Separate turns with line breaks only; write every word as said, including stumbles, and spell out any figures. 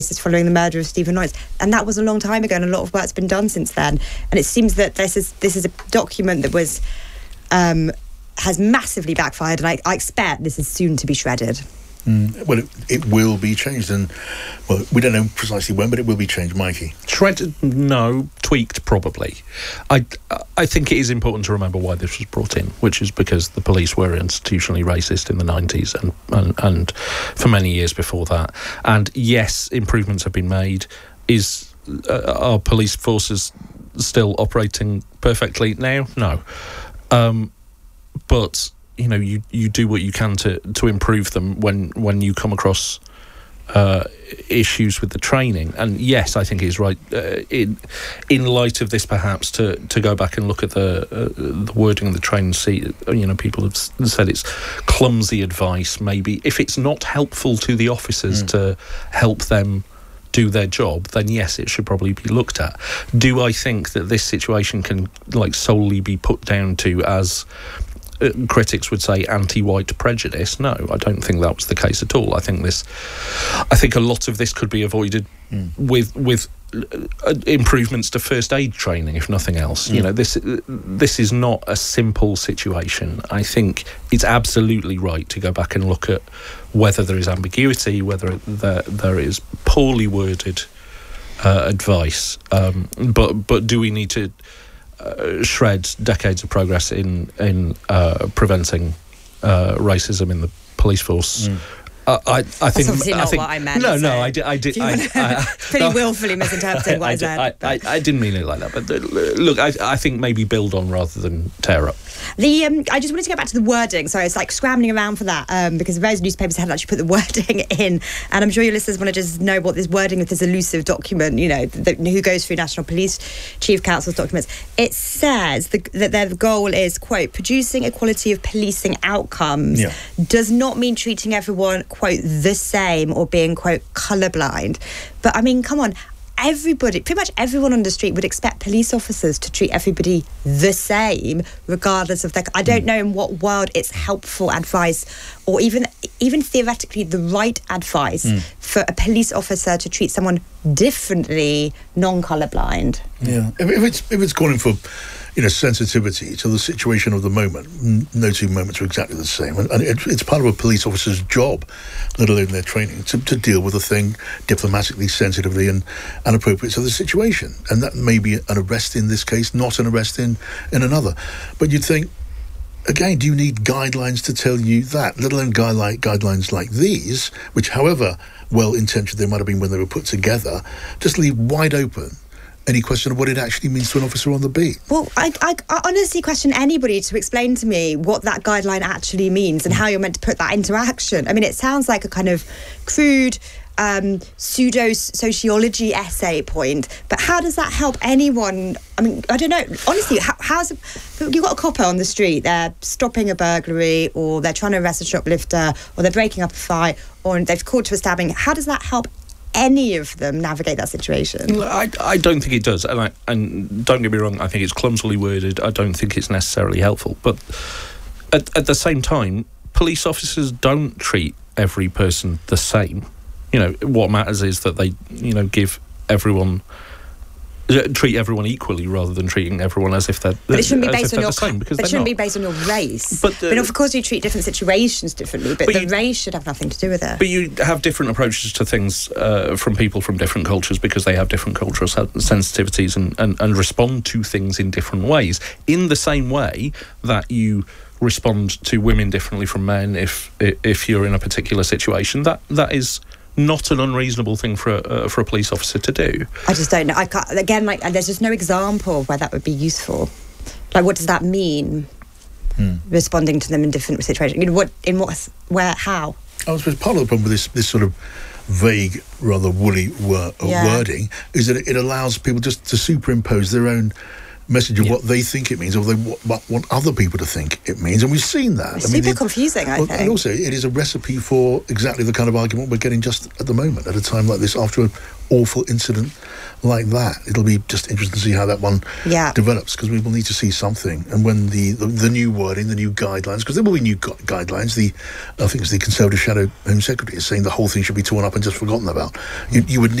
following the murder of Stephen Lawrence, and that was a long time ago, and a lot of work's been done since then. And it seems that this is this is a document that was um, has massively backfired, and I, I expect this is soon to be shredded.
Mm. Well, it, it will be changed, and well, we don't know precisely when, but it will be changed, Mikey.
Shredded? No. Tweaked? Probably. I, I think it is important to remember why this was brought in, which is because the police were institutionally racist in the nineties and, and, and for many years before that. And yes, improvements have been made. Is uh, are police forces still operating perfectly now? No. Um, but... you know, you, you do what you can to, to improve them when, when you come across uh, issues with the training. And yes, I think it is right, uh, in in light of this, perhaps, to, to go back and look at the uh, the wording of the training. See, you know, people have said it's clumsy advice, maybe. If it's not helpful to the officers mm. to help them do their job, then yes, it should probably be looked at. Do I think that this situation can, like, solely be put down to, as Uh, critics would say, anti-white prejudice? No, I don't think that was the case at all. I think this, I think a lot of this could be avoided mm. with with uh, improvements to first aid training, if nothing else. Mm. You know, this uh, this is not a simple situation. I think it's absolutely right to go back and look at whether there is ambiguity, whether there there is poorly worded uh, advice. Um, but but do we need to Uh, shred decades of progress in in uh, preventing uh, racism in the police force? Mm. Uh, I, I
That's
think.
obviously not
I think,
what I meant.
No,
so
no, I did. I did. I, I,
pretty
no,
willfully misinterpreting what I, I said.
I, I, I didn't mean it like that. But the, look, I, I think maybe build on rather than tear up.
The um, I just wanted to get back to the wording. Sorry, it's like scrambling around for that um, because various newspapers hadn't actually put the wording in, and I'm sure your listeners want to just know what this wording of this elusive document, you know, the, who goes through National Police Chief Council's documents. It says the, that their goal is, quote, producing equality of policing outcomes.
Yeah.
Does not mean treating everyone, quote, the same or being, quote, colourblind. But I mean, come on. Everybody, pretty much everyone on the street would expect police officers to treat everybody the same, regardless of their... I don't know in what world it's helpful advice, or even even theoretically the right advice mm. for a police officer to treat someone differently, non-colourblind.
Yeah, if, if it's if it's calling for, you know, sensitivity to the situation of the moment, no two moments are exactly the same, and, and it, it's part of a police officer's job, let alone their training, to, to deal with a thing diplomatically, sensitively, and, and appropriate to the situation. And that may be an arrest in this case, not an arrest in, in another. But you'd think, again, do you need guidelines to tell you that, let alone guideline, guidelines like these, which, however well-intentioned they might have been when they were put together, just leave wide open any question of what it actually means to an officer on the beat?
Well, I, I, I honestly question anybody to explain to me what that guideline actually means and how you're meant to put that into action. I mean, it sounds like a kind of crude um, pseudo-sociology essay point, but how does that help anyone? I mean, I don't know. Honestly, how, how's... You've got a copper on the street, they're stopping a burglary, or they're trying to arrest a shoplifter, or they're breaking up a fight, or they've called to a stabbing. How does that help any of them navigate that situation?
I, I don't think it does, and I, and don't get me wrong, I think it's clumsily worded. I don't think it's necessarily helpful, but at, at the same time, police officers don't treat every person the same. You know, what matters is that they, you know, give everyone, treat everyone equally rather than treating everyone as if they're
but it shouldn't be based on your
same, because
but it shouldn't
not.
be based on your race.
But, uh,
but of course you treat different situations differently, but,
but
the
you,
race should have nothing to do with it.
But you have different approaches to things uh, from people from different cultures, because they have different cultural sensitivities and, and, and respond to things in different ways, in the same way that you respond to women differently from men if if you're in a particular situation. That that is not an unreasonable thing for a, uh, for a police officer to do.
I just don't know. I can't, again, like, there's just no example of where that would be useful. Like, what does that mean? Hmm. Responding to them in different situations. You know, what, in what, where, how?
I suppose part of the problem with this this sort of vague, rather woolly wor-
yeah.
wording is that it allows people just to superimpose their own message of
Yeah.
what they think it means, or they what, what want other people to think it means, and we've seen that.
It's super
the-
confusing, I
well,
think.
And also, it is a recipe for exactly the kind of argument we're getting just at the moment, at a time like this, after an awful incident like that. It'll be just interesting to see how that one
Yeah.
develops, because we will need to see something. And when the, the, the new wording, the new guidelines, because there will be new gu- guidelines, the I think it's the Conservative Shadow Home Secretary is saying the whole thing should be torn up and just forgotten about. You, you would